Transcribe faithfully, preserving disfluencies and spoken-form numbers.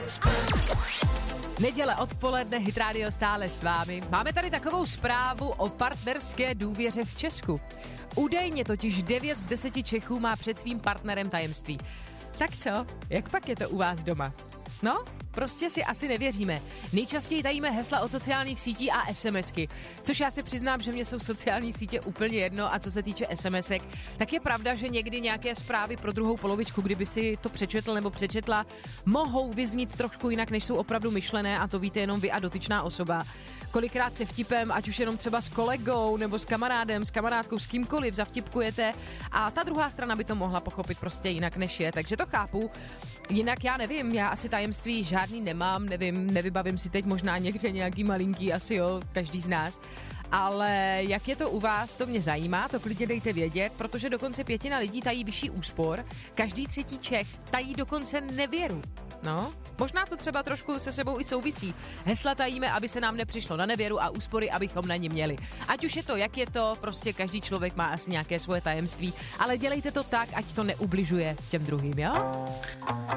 Neděle odpoledne, Hit Radio stále s vámi. Máme tady takovou zprávu o partnerské důvěře v Česku. Údajně totiž devět z deseti Čechů má před svým partnerem tajemství. Tak co? Jak pak je to u vás doma? No, prostě si asi nevěříme. Nejčastěji tajíme hesla od sociálních sítí a SMSky, což já si přiznám, že mě jsou sociální sítě úplně jedno a co se týče SMSek, tak je pravda, že někdy nějaké zprávy pro druhou polovičku, kdyby si to přečetl nebo přečetla, mohou vyznít trošku jinak, než jsou opravdu myšlené a to víte jenom vy a dotyčná osoba. Kolikrát se vtipem, ať už jenom třeba s kolegou nebo s kamarádem, s kamarádkou, s kýmkoliv zavtipkujete a ta druhá strana by to mohla pochopit prostě jinak než je, takže to chápu. Jinak já nevím, já asi tajemství žádný nemám, nevím, nevybavím si teď možná někde nějaký malinký, asi jo, každý z nás. Ale jak je to u vás, to mě zajímá, to klidně dejte vědět, protože dokonce pětina lidí tají vyšší úspor, každý třetí Čech tají dokonce nevěru. No, možná to třeba trošku se sebou i souvisí. Hesla tajíme, aby se nám nepřišlo na nevěru a úspory, abychom na ně měli. Ať už je to, jak je to, prostě každý člověk má asi nějaké svoje tajemství, ale dělejte to tak, ať to neubližuje těm druhým, jo?